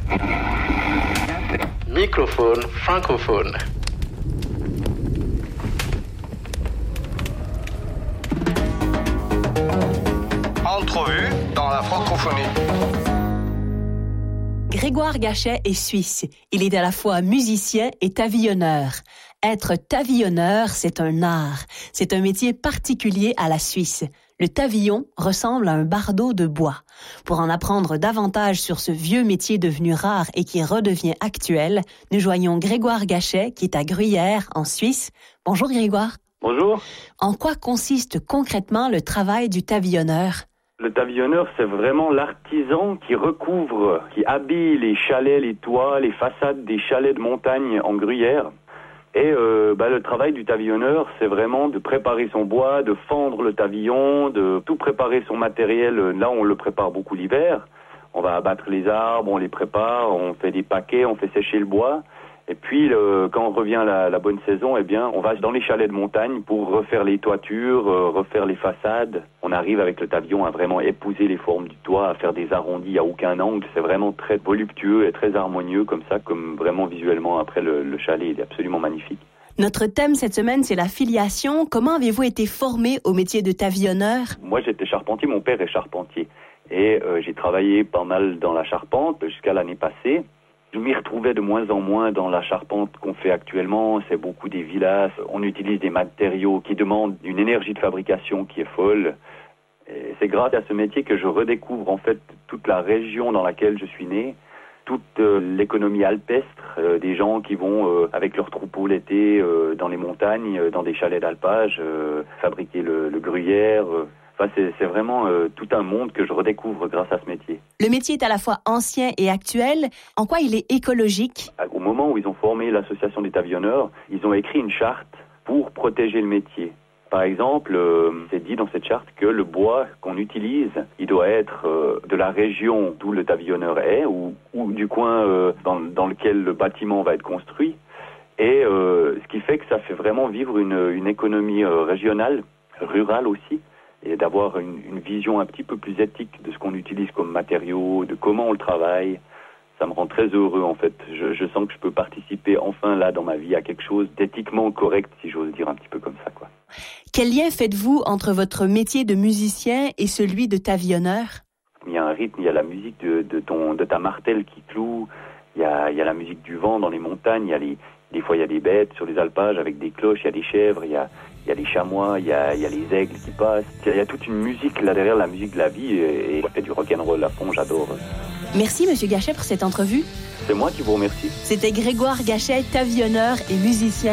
Microphone francophone. Entrevue dans la francophonie. Grégoire Gachet est suisse. Il est à la fois musicien et tavillonneur. Être tavillonneur, c'est un art. C'est un métier particulier à la Suisse. Le tavillon ressemble à un bardeau de bois. Pour en apprendre davantage sur ce vieux métier devenu rare et qui redevient actuel, nous joignons Grégoire Gachet, qui est à Gruyère, en Suisse. Bonjour Grégoire. Bonjour. En quoi consiste concrètement le travail du tavillonneur? Le tavillonneur, c'est vraiment l'artisan qui recouvre, qui habille les chalets, les toits, les façades des chalets de montagne en Gruyère. Et le travail du tavillonneur, c'est vraiment de préparer son bois, de fendre le tavillon, de tout préparer son matériel. Là, on le prépare beaucoup l'hiver. On va abattre les arbres, on les prépare, on fait des paquets, on fait sécher le bois. Et puis, quand on revient à la bonne saison, eh bien, on va dans les chalets de montagne pour refaire les toitures, refaire les façades. On arrive avec le tavillon à vraiment épouser les formes du toit, à faire des arrondis à aucun angle. C'est vraiment très voluptueux et très harmonieux comme ça, comme vraiment visuellement. Après, le chalet, il est absolument magnifique. Notre thème cette semaine, c'est la filiation. Comment avez-vous été formé au métier de tavillonneur? Moi, j'étais charpentier. Mon père est charpentier. Et j'ai travaillé pas mal dans la charpente jusqu'à l'année passée. Je m'y retrouvais de moins en moins dans la charpente qu'on fait actuellement. C'est beaucoup des villas. On utilise des matériaux qui demandent une énergie de fabrication qui est folle. Et c'est grâce à ce métier que je redécouvre en fait toute la région dans laquelle je suis né, toute l'économie alpestre, des gens qui vont avec leurs troupeaux l'été dans les montagnes, dans des chalets d'alpage, fabriquer le gruyère. Enfin, c'est vraiment tout un monde que je redécouvre grâce à ce métier. Le métier est à la fois ancien et actuel. En quoi il est écologique? Au moment où ils ont formé l'association des tavillonneurs, ils ont écrit une charte pour protéger le métier. Par exemple, c'est dit dans cette charte que le bois qu'on utilise, il doit être de la région d'où le tavillonneur est ou du coin dans lequel le bâtiment va être construit. Et ce qui fait que ça fait vraiment vivre une économie régionale, rurale aussi, et d'avoir une vision un petit peu plus éthique de ce qu'on utilise comme matériaux, de comment on le travaille. Ça me rend très heureux en fait. Je sens que je peux participer enfin là dans ma vie à quelque chose d'éthiquement correct, si j'ose dire un petit peu comme ça, quoi. Quel lien faites-vous entre votre métier de musicien et celui de tavillonneur? Il y a un rythme, il y a la musique de ta martelle qui cloue, il y a la musique du vent dans les montagnes, des fois il y a des bêtes sur les alpages avec des cloches, il y a des chèvres, il y a les chamois, il y a les aigles qui passent. Il y a toute une musique là derrière, la musique de la vie, et on fait du rock'n'roll à fond, j'adore. Merci Monsieur Gachet pour cette entrevue. C'est moi qui vous remercie. C'était Grégoire Gachet, tavillonneur et musicien.